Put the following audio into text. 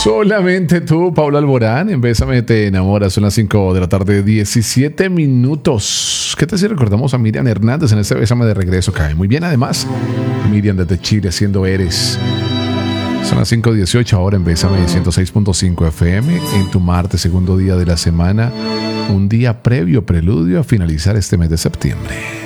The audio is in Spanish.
Solamente tú, Paula Alborán, en Bésame te enamoras. Son las 5 de la tarde, 17 minutos. ¿Qué tal si recordamos a Miriam Hernández en este Bésame de regreso? Cae muy bien, además. Miriam desde Chile haciendo Eres. Son las 5:18 ahora en Bésame 106.5 FM. En tu martes, segundo día de la semana. Un día previo, preludio a finalizar este mes de septiembre.